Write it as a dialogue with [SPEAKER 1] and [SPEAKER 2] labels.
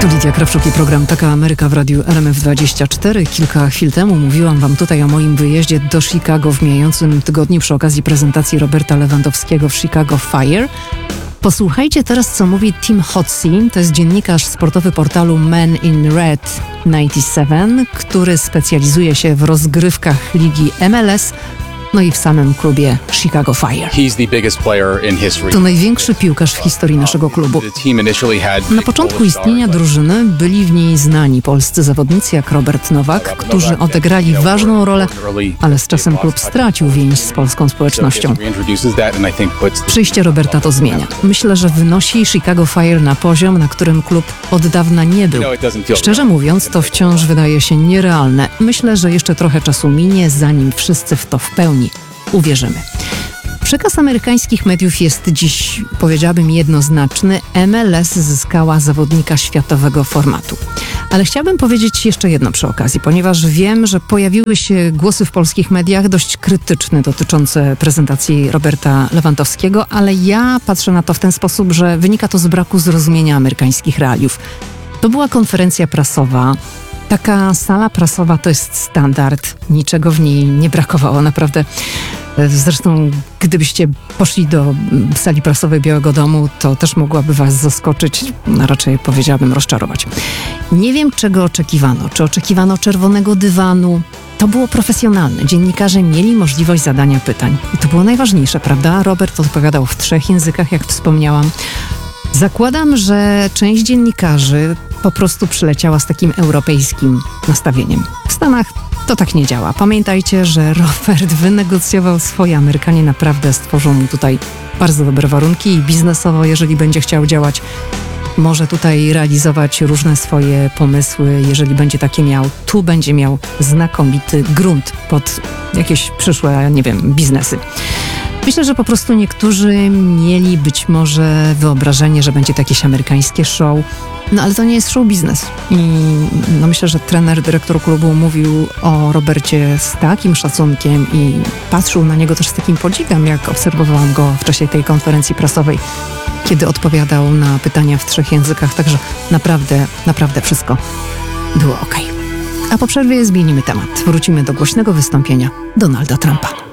[SPEAKER 1] Tu Lidia Krawczuk i program Taka Ameryka w radiu RMF24. Kilka chwil temu mówiłam wam tutaj o moim wyjeździe do Chicago w mijającym tygodniu przy okazji prezentacji Roberta Lewandowskiego w Chicago Fire. Posłuchajcie teraz, co mówi Tim Hotsey, to jest dziennikarz sportowy portalu Men in Red 97, który specjalizuje się w rozgrywkach ligi MLS, no i w samym klubie Chicago Fire. To największy piłkarz w historii naszego klubu. Na początku istnienia drużyny byli w niej znani polscy zawodnicy jak Robert Nowak, którzy odegrali ważną rolę, ale z czasem klub stracił więź z polską społecznością. Przyjście Roberta to zmienia. Myślę, że wynosi Chicago Fire na poziom, na którym klub od dawna nie był. Szczerze mówiąc, to wciąż wydaje się nierealne. Myślę, że jeszcze trochę czasu minie, zanim wszyscy w to w pełni uwierzymy. Przekaz amerykańskich mediów jest dziś, powiedziałabym, jednoznaczny. MLS zyskała zawodnika światowego formatu. Ale chciałabym powiedzieć jeszcze jedno przy okazji, ponieważ wiem, że pojawiły się głosy w polskich mediach dość krytyczne dotyczące prezentacji Roberta Lewandowskiego, ale ja patrzę na to w ten sposób, że wynika to z braku zrozumienia amerykańskich realiów. To była konferencja prasowa. Taka sala prasowa to jest standard, niczego w niej nie brakowało, naprawdę. Zresztą, gdybyście poszli do sali prasowej Białego Domu, to też mogłaby was zaskoczyć, a raczej powiedziałabym rozczarować. Nie wiem, czego oczekiwano. Czy oczekiwano czerwonego dywanu? To było profesjonalne. Dziennikarze mieli możliwość zadania pytań. I to było najważniejsze, prawda? Robert odpowiadał w 3 językach, jak wspomniałam. Zakładam, że część dziennikarzy po prostu przyleciała z takim europejskim nastawieniem. W Stanach to tak nie działa. Pamiętajcie, że Robert wynegocjował swoje. Amerykanie naprawdę stworzą mu tutaj bardzo dobre warunki i biznesowo, jeżeli będzie chciał działać, może tutaj realizować różne swoje pomysły. Jeżeli będzie takie miał, tu będzie miał znakomity grunt pod jakieś przyszłe, nie wiem, biznesy. Myślę, że po prostu niektórzy mieli być może wyobrażenie, że będzie to jakieś amerykańskie show, no ale to nie jest show biznes. I no myślę, że trener, dyrektor klubu mówił o Robercie z takim szacunkiem i patrzył na niego też z takim podziwem, jak obserwowałam go w czasie tej konferencji prasowej, kiedy odpowiadał na pytania w 3 językach, także naprawdę wszystko było okej. A po przerwie zmienimy temat. Wrócimy do głośnego wystąpienia Donalda Trumpa.